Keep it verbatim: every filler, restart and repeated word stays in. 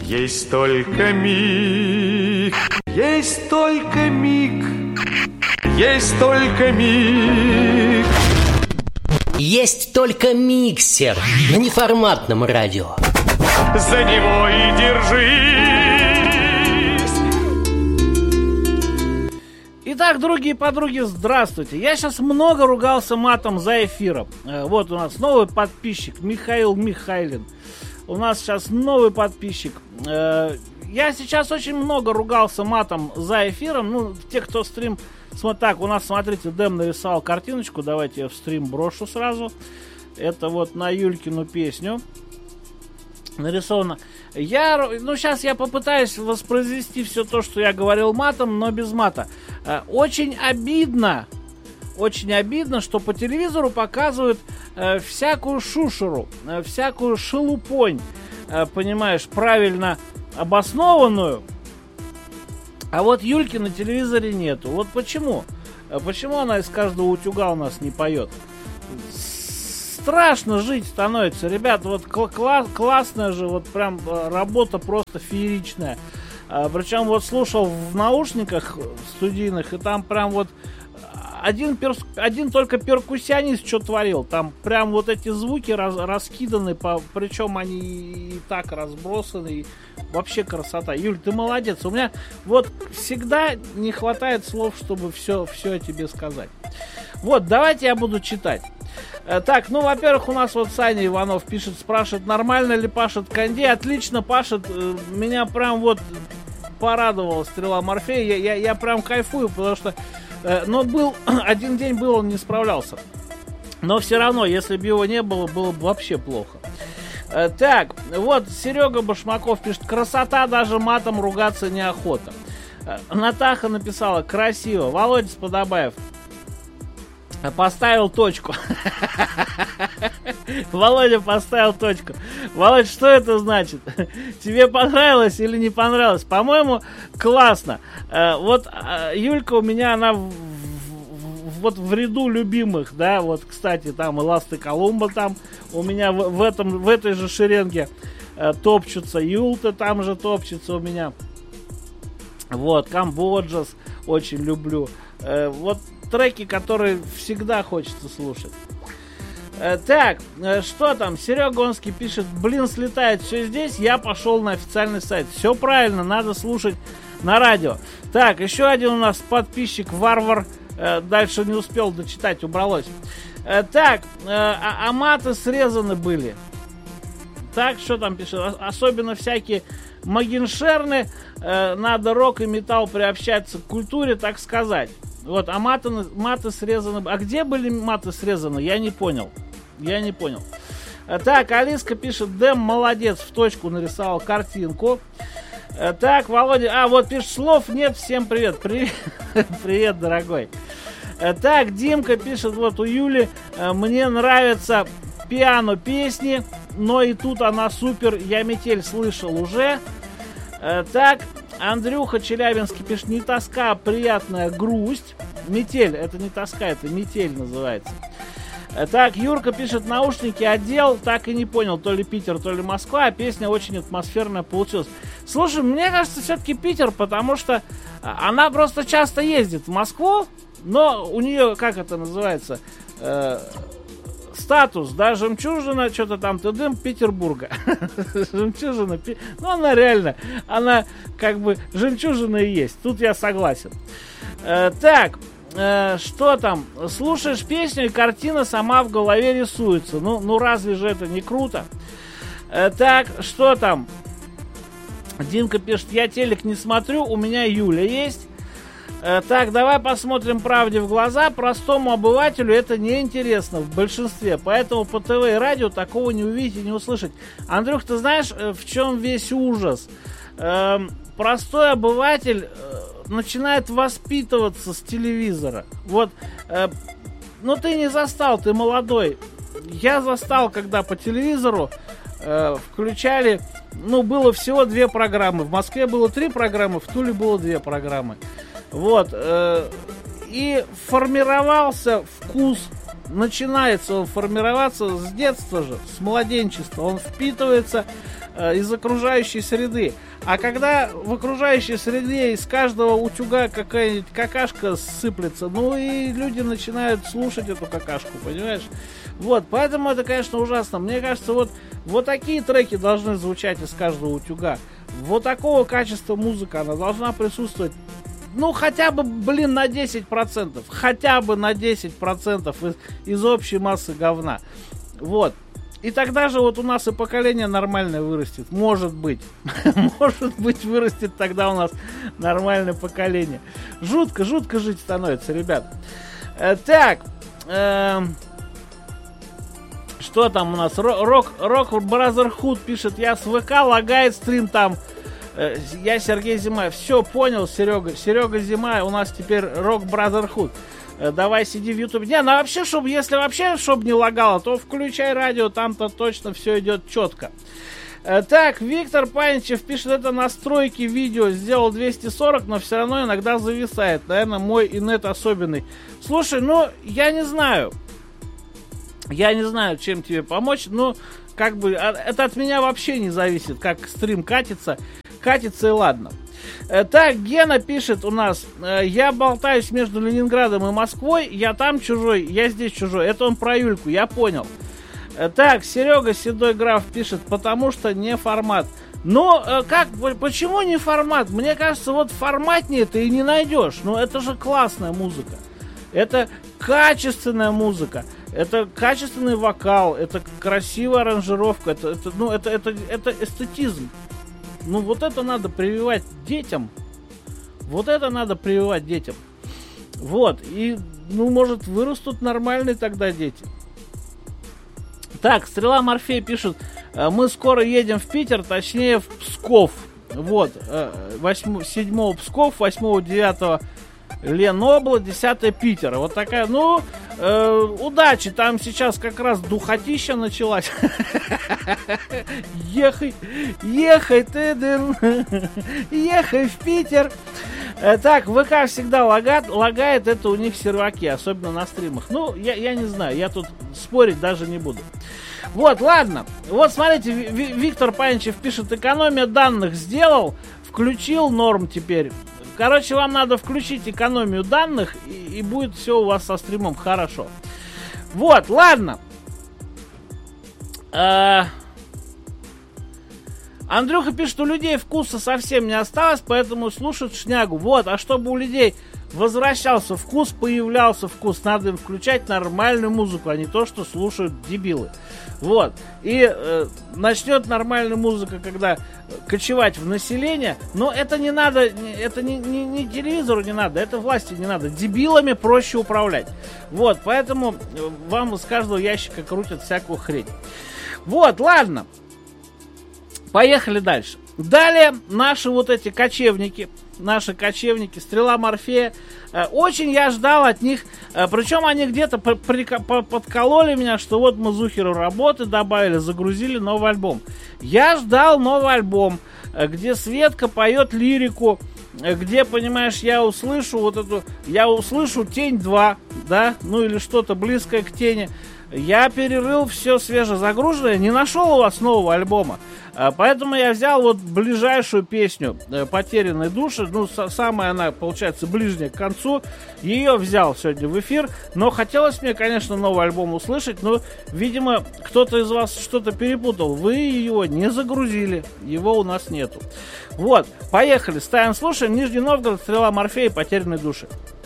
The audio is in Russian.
Есть только миг, есть только миг, есть только миг. Есть только миксер на неформатном радио. За него и держись. Итак, другие подруги, здравствуйте. Я сейчас много ругался матом за эфиром. Вот у нас новый подписчик Михаил Михайлин. У нас сейчас новый подписчик. Я сейчас очень много ругался матом за эфиром. Ну, те, кто стрим... Вот так, у нас, смотрите, Дэм нарисовал картиночку. Давайте я в стрим брошу сразу. Это вот на Юлькину песню нарисовано. Я, ну, сейчас я попытаюсь воспроизвести все то, что я говорил матом, но без мата. Очень обидно, очень обидно, что по телевизору показывают э, всякую шушеру, э, всякую шелупонь, э, понимаешь, правильно обоснованную. А вот Юльки на телевизоре нету. Вот почему? Почему она из каждого утюга у нас не поет? Страшно жить становится. Ребят, вот кла- классная же, вот прям работа просто фееричная. А, причем вот слушал в наушниках студийных, и там прям вот один, перс- один только перкуссионист что творил. Там прям вот эти звуки раз- раскиданы, по- причем они и так разбросаны. И вообще красота. Юль, ты молодец. У меня вот всегда не хватает слов, чтобы все, все о тебе сказать. Вот, давайте я буду читать. Так, ну, во-первых, у нас вот Саня Иванов пишет, спрашивает, нормально ли пашет Кондей. Отлично пашет. Меня прям вот порадовала стрела Морфея. Я, я, я прям кайфую, потому что... Но был... Один день был, он не справлялся. Но все равно, если бы его не было, было бы вообще плохо. Так, вот Серега Башмаков пишет, красота, даже матом ругаться неохота. Натаха написала, красиво. Володя Сподобаев поставил точку. Володя поставил точку. Володя, что это значит? Тебе понравилось или не понравилось? По-моему, классно. Вот Юлька у меня, она в, в, вот в ряду любимых, да, вот, кстати, там и Ласты Колумба там у меня в, в, этом, в этой же шеренге топчутся. Юлта там же топчется у меня. Вот, Камбоджас очень люблю. Вот треки, которые всегда хочется слушать. Э, так, э, что там? Серега Гонский пишет, блин, слетает все здесь, я пошел на официальный сайт. Все правильно, надо слушать на радио. Так, еще один у нас подписчик Варвар. Э, дальше не успел дочитать, убралось. Э, так, э, а, а маты срезаны были. Так, что там пишет? Особенно всякие Моргенштерны. Э, надо рок и металл приобщаться к культуре, так сказать. Вот, а маты, маты срезаны. А где были маты срезаны? Я не понял. Я не понял. Так, Алиска пишет, Дэм молодец, в точку нарисовал картинку. Так, Володя, а вот пишет, слов нет, всем привет. Привет, привет, дорогой. Так, Димка пишет, вот у Юли, мне нравятся пиано песни, но и тут она супер, я метель слышал уже. Так, Андрюха Челябинский пишет, не тоска, а приятная грусть. Метель, это не тоска, это метель называется. Так, Юрка пишет, наушники одел, так и не понял, то ли Питер, то ли Москва, а песня очень атмосферная получилась. Слушай, мне кажется, все-таки Питер, потому что она просто часто ездит в Москву, но у нее, как это называется, э, статус, да, жемчужина, что-то там, тыдым, Петербурга. Жемчужина, ну она реально, она как бы жемчужина и есть, тут я согласен. Э, так, э, что там, слушаешь песню и картина сама в голове рисуется, ну, ну разве же это не круто? Э, так, что там, Димка пишет, я телек не смотрю, у меня Юля есть. Так, давай посмотрим правде в глаза. Простому обывателю это неинтересно в большинстве. Поэтому по ТВ и радио такого не увидеть и не услышать. Андрюх, ты знаешь, в чем весь ужас? Эм, простой обыватель э, начинает воспитываться с телевизора. Вот, э, ну ты не застал, ты молодой. Я застал, когда по телевизору э, включали, ну, было всего две программы. В Москве было три программы, в Туле было две программы. Вот, э, и формировался вкус начинается он формироваться с детства же, с младенчества. Он впитывается э, из окружающей среды. А когда в окружающей среде из каждого утюга какая-нибудь какашка сыплется, ну и люди начинают слушать эту какашку, понимаешь? Вот, поэтому это, конечно, ужасно. Мне кажется, вот, вот такие треки должны звучать из каждого утюга. Вот такого качества музыка, она должна присутствовать. Ну, хотя бы, блин, на десять процентов. Хотя бы на десять процентов из, из общей массы говна. Вот. И тогда же вот у нас и поколение нормальное вырастет. Может быть. Может быть, вырастет тогда у нас нормальное поколение. Жутко, жутко жить становится, ребят. Э, так. Э, что там у нас? Рок, Рок Brotherhood пишет. Я с ВК, лагает стрим там. Я Сергей Зима. Все, понял, Серега. Серега Зима, у нас теперь Rock Brotherhood. Давай сиди в Ютубе. Не, ну вообще, чтобы, если вообще, чтобы не лагало, то включай радио, там-то точно все идет четко. Так, Виктор Паничев пишет, это настройки видео. Сделал двести сорок, но все равно иногда зависает. Наверное, мой инет особенный. Слушай, ну, я не знаю. Я не знаю, чем тебе помочь. Ну, как бы, это от меня вообще не зависит, как стрим катится. Катится и ладно. Так, Гена пишет у нас. Я болтаюсь между Ленинградом и Москвой. Я там чужой, я здесь чужой. Это он про Юльку, я понял. Так, Серега Седой Граф пишет, потому что не формат. Ну, как, почему не формат? Мне кажется, вот форматнее ты и не найдешь. Ну, это же классная музыка. Это качественная музыка. Это качественный вокал. Это красивая аранжировка. Это, это, ну, это, это, это эстетизм. Ну, вот это надо прививать детям. Вот это надо прививать детям. Вот. И, ну, может, вырастут нормальные тогда дети. Так, Стрела Морфей пишет. Мы скоро едем в Питер, точнее в Псков. Вот. седьмого Псков, восьмого девятого Ленобласть, десятого Питера. Вот такая, ну, э, удачи. Там сейчас как раз духотища началась. Ехай, ехай ты, ехай в Питер. Так, ВК всегда лагает, лагает, это у них серваки, особенно на стримах. Ну, я, я не знаю, я тут спорить даже не буду. Вот, ладно. Вот, смотрите, Виктор Паничев пишет, экономия данных сделал, включил норм теперь. Короче, вам надо включить экономию данных, и, и будет все у вас со стримом хорошо. Вот, ладно. А... Андрюха пишет, у людей вкуса совсем не осталось, поэтому слушают шнягу. Вот, а чтобы у людей возвращался вкус, появлялся вкус, надо им включать нормальную музыку, а не то, что слушают дебилы. Вот. И э, начнет нормальная музыка, когда кочевать в население, но это не надо, это не, не, не телевизору не надо, это власти не надо. Дебилами проще управлять. Вот, поэтому вам из каждого ящика крутят всякую хрень. Вот, ладно. Поехали дальше. Далее наши вот эти кочевники, наши кочевники, Стрела Морфея, э, очень я ждал от них, э, причем они где-то при, при, по, подкололи меня, что вот мы Зухеру работы добавили, загрузили новый альбом. Я ждал новый альбом, э, где Светка поет лирику, э, где, понимаешь, я услышу вот эту, я услышу Тень два, да, ну или что-то близкое к Тени. Я перерыл все свежезагруженное, не нашел у вас нового альбома. Поэтому я взял вот ближайшую песню «Потерянной души». Ну, самая она, получается, ближняя к концу. Ее взял сегодня в эфир. Но хотелось мне, конечно, новый альбом услышать. Но, видимо, кто-то из вас что-то перепутал. Вы его не загрузили. Его у нас нету. Вот, поехали, ставим, слушаем. Нижний Новгород, Стрела Морфея, «Потерянной души».